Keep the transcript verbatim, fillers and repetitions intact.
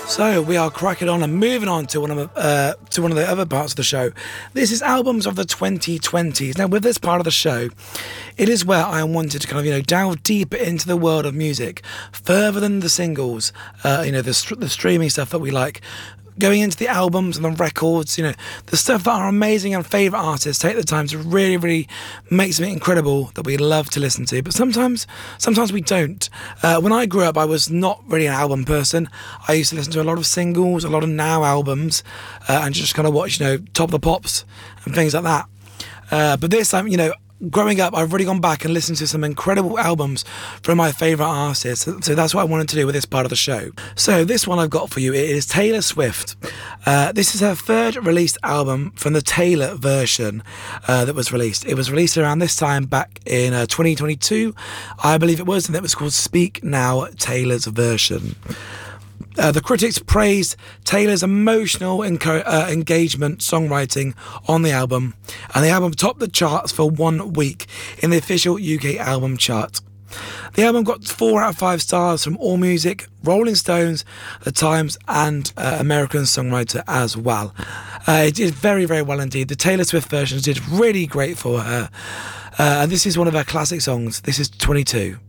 So we are cracking on and moving on to one of uh, to one of the other parts of the show. This is albums of the twenty twenties. Now, with this part of the show, it is where I wanted to kind of you know delve deeper into the world of music, further than the singles, uh, you know, the st- the streaming stuff that we like. Going into the albums and the records, you know, the stuff that our amazing and favourite artists take the time to really, really make something incredible that we love to listen to. But sometimes, sometimes we don't. Uh, when I grew up, I was not really an album person. I used to listen to a lot of singles, a lot of now albums, uh, and just kind of watch, you know, Top of the Pops and things like that. Uh, but this time, you know, growing up, I've really gone back and listened to some incredible albums from my favourite artists. So that's what I wanted to do with this part of the show. So this one I've got for you, it is Taylor Swift. Uh, this is her third released album from the Taylor version uh, that was released. It was released around this time back in uh, twenty twenty-two, I believe it was, and it was called Speak Now, Taylor's Version. Uh, the critics praised Taylor's emotional enco- uh, engagement songwriting on the album, and the album topped the charts for one week in the official U K album chart. The album got four out of five stars from AllMusic, Rolling Stones, The Times, and uh, American Songwriter as well. Uh, it did very, very well indeed. The Taylor Swift versions did really great for her, uh, and this is one of her classic songs. This is twenty-two.